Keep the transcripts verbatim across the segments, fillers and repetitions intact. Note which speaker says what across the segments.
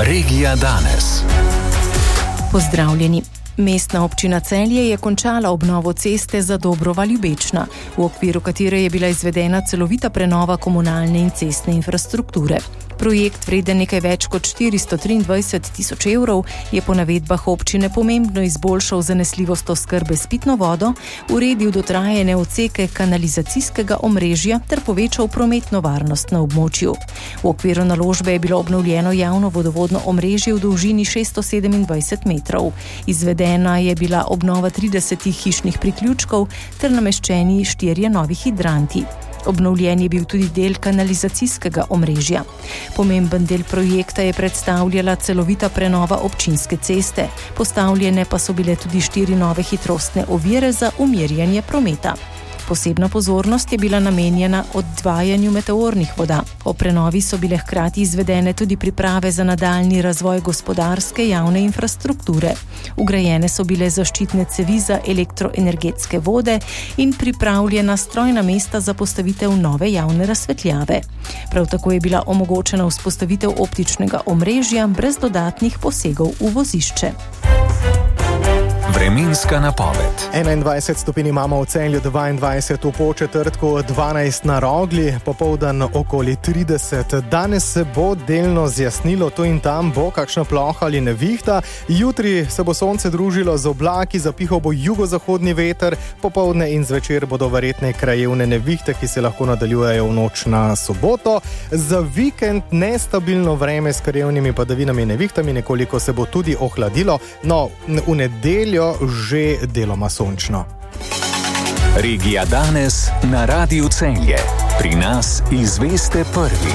Speaker 1: Regija danes.
Speaker 2: Pozdravljeni. Mestna občina Celje je končala obnovo ceste za Dobrova-Ljubečna, v okviru katere je bila izvedena celovita prenova komunalne in cestne infrastrukture. Projekt, vreden nekaj več kot štiristo triindvajset tisoč evrov, je po navedbah občine pomembno izboljšal zanesljivost oskrbe s pitno vodo, uredil dotrajane odseke kanalizacijskega omrežja ter povečal prometno varnost na območju. V okviru naložbe je bilo obnovljeno javno vodovodno omrežje v dolžini šeststo sedemindvajset metrov. Izvedena je bila obnova tridesetih hišnih priključkov ter nameščeni štirje novi hidranti. Obnovljen je bil tudi del kanalizacijskega omrežja. Pomemben del projekta je predstavljala celovita prenova občinske ceste. Postavljene pa so bile tudi štiri nove hitrostne ovire za umirjanje prometa. Posebna pozornost je bila namenjena odvajanju meteornih voda. O prenovi so bile hkrati izvedene tudi priprave za nadaljnji razvoj gospodarske javne infrastrukture. Ugrajene so bile zaščitne cevi za elektroenergetske vode in pripravljena strojna mesta za postavitev nove javne razsvetljave. Prav tako je bila omogočena vzpostavitev optičnega omrežja brez dodatnih posegov v vozišče.
Speaker 1: Vremenska napoved.
Speaker 3: enaindvajset stopinj imamo v Celju, dvaindvajset v Podčetrtku, dvanajst na Rogli, popoldan okoli trideset. Danes se bo delno zjasnilo, tu in tam bo kakšna ploha ali nevihta. Jutri se bo sonce družilo z oblaki, zapihal bo jugozahodni veter, popoldne in zvečer bodo verjetne krajevne nevihte, ki se lahko nadaljujejo v noč na soboto. Za vikend nestabilno vreme s krajevnimi padavinami in nevihtami, nekoliko se bo tudi ohladilo, no v nedeljo že deloma sončno.
Speaker 1: Regija danes na Radiu Celje. Pri nas izveste prvi.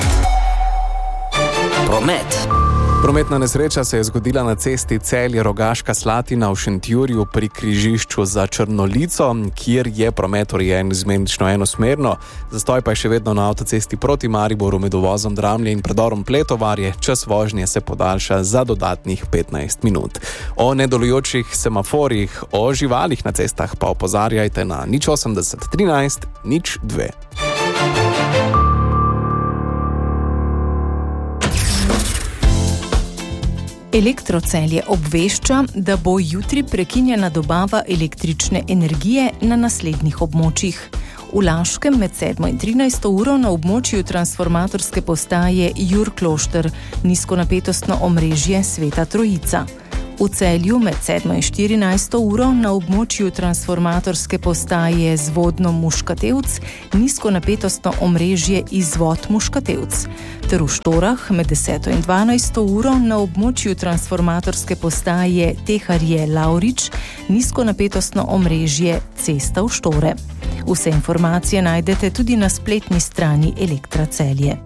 Speaker 4: Promet.
Speaker 5: Prometna nesreča se je zgodila na cesti Celje-Rogaška Slatina v Šentjurju pri križišču za Črnolico, kjer je promet urejen izmenično enosmerno. Zastoj pa je še vedno na avtocesti proti Mariboru med uvozom Dramlje in predorom Pletovarje. Čas vožnje se podaljša za dodatnih petnajst minut. O nedelujočih semaforjih, o živalih na cestah pa opozarjajte na nič osemdeset trinajst nič dve.
Speaker 2: Elektro Celje obvešča, da bo jutri prekinjena dobava električne energije na naslednjih območjih. V Laškem med sedmo in trinajsto uro na območju transformatorske postaje Jurklošter, nizkonapetostno omrežje Sveta Trojica. V Celju med sedmo in štirinajsto uro na območju transformatorske postaje Zvodno Muškatevc, nizkonapetostno omrežje Izvod Muškatevc. Ter v Štorah med deseto in dvanajsto uro na območju transformatorske postaje Teharje Lavrič, nizkonapetostno omrežje Cesta v Štore. Vse informacije najdete tudi na spletni strani Elektra Celje.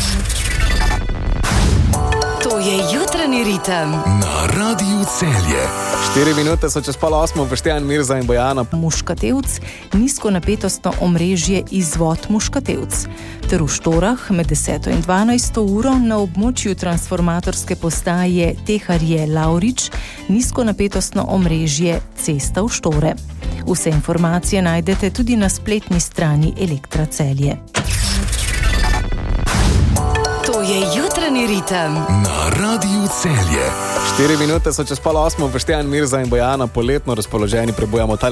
Speaker 4: To je jutranji ritem
Speaker 1: na Radiu Celje.
Speaker 5: Štiri minute so čez pol osmo, Boštjan, Mirza in Bojana.
Speaker 2: Muškatevc, nizkonapetostno omrežje Izvod Muškatevc. Ter v Štorah med deseto in dvanajsto uro na območju transformatorske postaje Teharje Lavrič, nizkonapetostno omrežje Cesta v Štore. Vse informacije najdete tudi na spletni strani Elektra Celje.
Speaker 4: To je jutranji ritem
Speaker 1: na Radiu Celje.
Speaker 5: Štiri minute so čez pol osmo, Boštjan, Mirza in Bojana, poletno razpoloženi prebujamo ta